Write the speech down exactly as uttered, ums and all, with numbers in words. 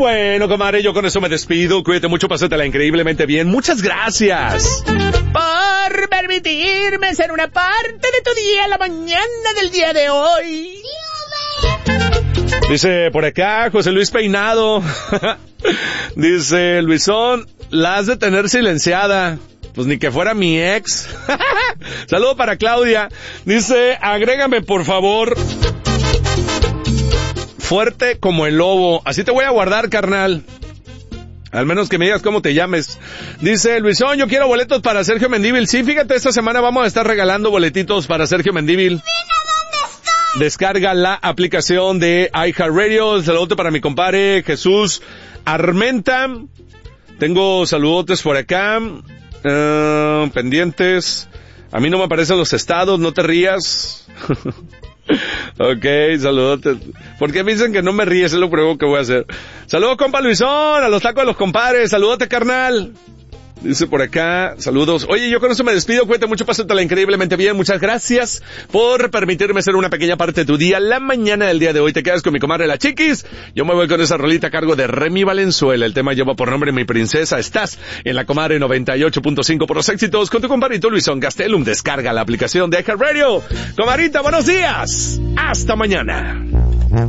bueno, comadre, yo con eso me despido. Cuídate mucho, pásatela increíblemente bien. Muchas gracias por permitirme ser una parte de tu día, la mañana del día de hoy. Dice por acá José Luis Peinado. Dice, Luisón, la has de tener silenciada. Pues ni que fuera mi ex. Saludo para Claudia. Dice, agrégame por favor. Fuerte como el lobo. Así te voy a guardar, carnal. Al menos que me digas cómo te llames. Dice, Luisón, yo quiero boletos para Sergio Mendívil. Sí, fíjate, esta semana vamos a estar regalando boletitos para Sergio Mendívil. Descarga la aplicación de iHeartRadio. Saludo para mi compadre Jesús Armenta. Tengo saludotes por acá. Uh, pendientes. A mí no me aparecen los estados, no te rías. Ok, saludotes. ¿Por qué me dicen que no me ríes? Es lo primero que voy a hacer. Saludos, compa Luisón, a los tacos de los compadres. Saludote, carnal. Dice por acá, saludos. Oye, yo con eso me despido, cuídate mucho, pásatela increíblemente bien. Muchas gracias por permitirme ser una pequeña parte de tu día. La mañana del día de hoy te quedas con mi comadre La Chiquis. Yo me voy con esa rolita a cargo de Remy Valenzuela. El tema lleva por nombre Mi Princesa. Estás en la comadre noventa y ocho punto cinco por los éxitos con tu compadrito Luisón Gastelum. Descarga la aplicación de iHeartRadio. Comadrita, buenos días. Hasta mañana.